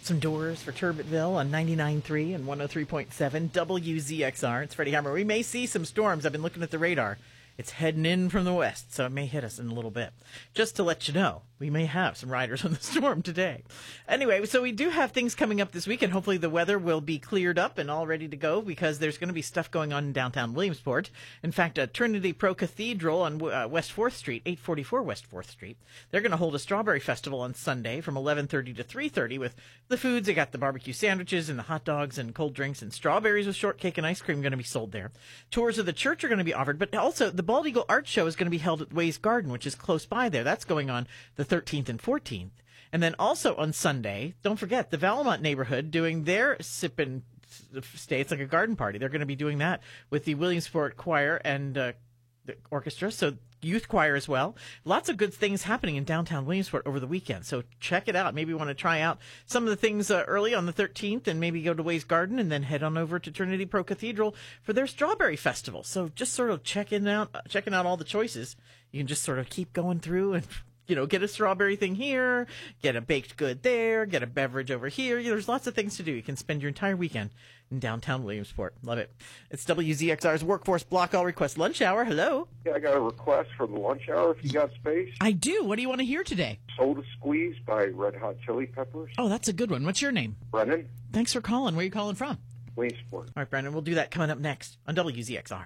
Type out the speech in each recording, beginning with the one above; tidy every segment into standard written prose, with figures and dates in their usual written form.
Some doors for Turbitville on 99.3 and 103.7 WZXR. It's Freddie Hammer. We may see some storms. I've been looking at the radar. It's heading in from the west, so it may hit us in a little bit. Just to let you know, we may have some riders on the storm today. Anyway, so we do have things coming up this week, and hopefully the weather will be cleared up and all ready to go, because there's going to be stuff going on in downtown Williamsport. In fact, Trinity Pro Cathedral on West 4th Street, 844 West 4th Street, they're going to hold a strawberry festival on Sunday from 11:30 to 3:30 with the foods. They got the barbecue sandwiches and the hot dogs and cold drinks, and strawberries with shortcake and ice cream going to be sold there. Tours of the church are going to be offered, but also the Bald Eagle Art Show is going to be held at Ways Garden, which is close by there. That's going on the 13th and 14th. And then also on Sunday, don't forget, the Valemont neighborhood doing their sip and stay. It's like a garden party. They're going to be doing that with the Williamsport Choir and the orchestra, so youth choir as well. Lots of good things happening in downtown Williamsport over the weekend, so check it out. Maybe you want to try out some of the things early on the 13th, and maybe go to Ways Garden and then head on over to Trinity Pro Cathedral for their Strawberry Festival. So just sort of checking out all the choices. You can just sort of keep going through and, get a strawberry thing here, get a baked good there, get a beverage over here. There's lots of things to do. You can spend your entire weekend in downtown Williamsport. Love it. It's WZXR's Workforce Block All Request Lunch Hour. Hello. Yeah, I got a request for the lunch hour if you got space. I do. What do you want to hear today? Soda Squeeze by Red Hot Chili Peppers. Oh, that's a good one. What's your name? Brennan. Thanks for calling. Where are you calling from? Williamsport. All right, Brennan, we'll do that coming up next on WZXR.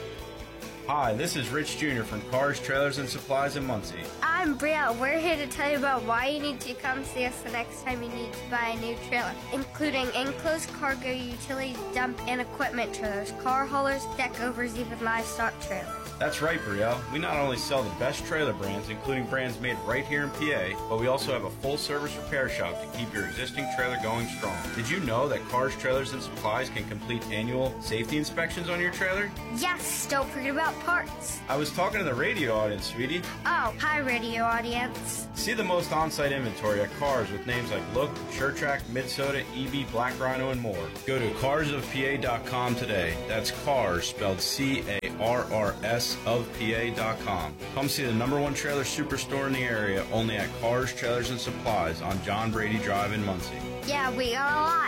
Hi, this is Rich Jr. from Cars, Trailers, and Supplies in Muncie. I'm Brielle. We're here to tell you about why you need to come see us the next time you need to buy a new trailer, including enclosed cargo, utility dump, and equipment trailers, car haulers, deck overs, even livestock trailers. That's right, Brielle. We not only sell the best trailer brands, including brands made right here in PA, but we also have a full-service repair shop to keep your existing trailer going strong. Did you know that Cars, Trailers, and Supplies can complete annual safety inspections on your trailer? Yes, don't forget about parts. I was talking to the radio audience, sweetie. Oh, hi, radio audience. See the most on-site inventory at Cars with names like Look, SureTrack, Midsoda, EB, Black Rhino, and more. Go to carsofpa.com today. That's Cars, spelled C-A-R-R-S of PA.com. Come see the #1 trailer superstore in the area, only at Cars, Trailers, and Supplies on John Brady Drive in Muncie. Yeah, we got a lot.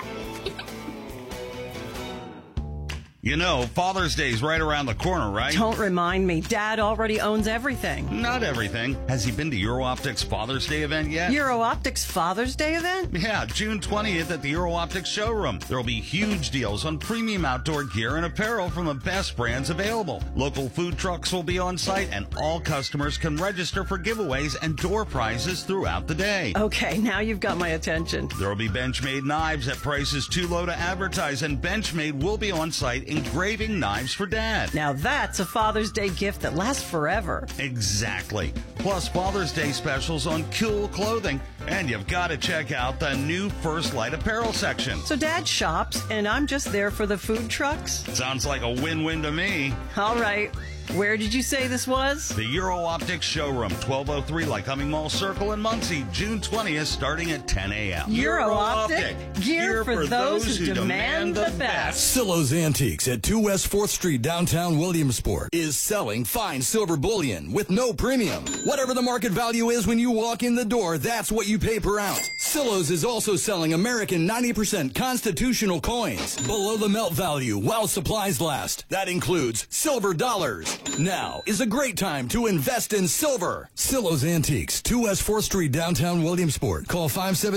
You know, Father's Day's right around the corner, right? Don't remind me. Dad already owns everything. Not everything. Has he been to EuroOptics Father's Day event yet? EuroOptics Father's Day event? Yeah, June 20th at the EuroOptics showroom. There'll be huge deals on premium outdoor gear and apparel from the best brands available. Local food trucks will be on site, and all customers can register for giveaways and door prizes throughout the day. Okay, now you've got my attention. There'll be Benchmade knives at prices too low to advertise, and Benchmade will be on site engraving knives for Dad. Now that's a Father's Day gift that lasts forever. Exactly. Plus Father's Day specials on cool clothing. And you've got to check out the new First Light apparel section. So Dad shops, and I'm just there for the food trucks? Sounds like a win-win to me. All right. Where did you say this was? The EuroOptics showroom, 1203 Lycoming Mall Circle in Muncie, June 20th, starting at 10 a.m. EuroOptic, gear for those who demand the best. Silo's Antiques at 2 West 4th Street, downtown Williamsport, is selling fine silver bullion with no premium. Whatever the market value is when you walk in the door, that's what you pay per ounce. Silo's is also selling American 90% constitutional coins below the melt value while supplies last. That includes silver dollars. Now is a great time to invest in silver. Silo's Antiques, 2 West 4th Street, downtown Williamsport. Call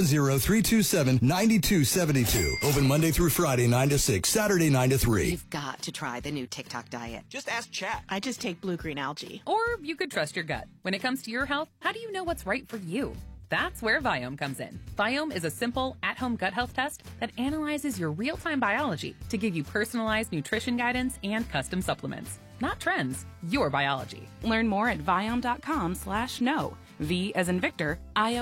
570-327-9272. Open Monday through Friday, 9 to 6, Saturday, 9 to 3. You've got to try the new TikTok diet. Just ask Chat. I just take blue-green algae. Or you could trust your gut. When it comes to your health, how do you know what's right for you? That's where Viome comes in. Viome is a simple, at-home gut health test that analyzes your real-time biology to give you personalized nutrition guidance and custom supplements. Not trends, your biology. Learn more at Viome.com/know. V as in Victor,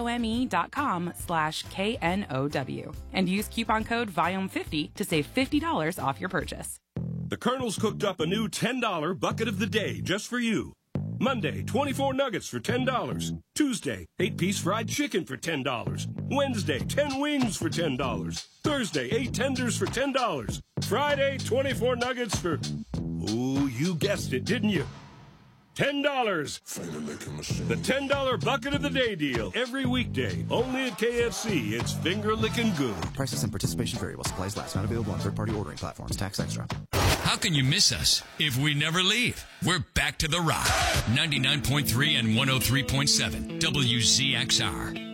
IOME.com/KNOW. And use coupon code VIOME50 to save $50 off your purchase. The Colonel's cooked up a new $10 bucket of the day just for you. Monday, 24 nuggets for $10. Tuesday, 8-piece fried chicken for $10. Wednesday, 10 wings for $10. Thursday, 8 tenders for $10. Friday, 24 nuggets for... Ooh, you guessed it, didn't you? $10. The $10 bucket of the day deal. Every weekday. Only at KFC. It's finger licking good. Prices and participation vary while supplies last. Not available on third-party ordering platforms. Tax extra. How can you miss us if we never leave? We're back to the Rock. 99.3 and 103.7 WZXR.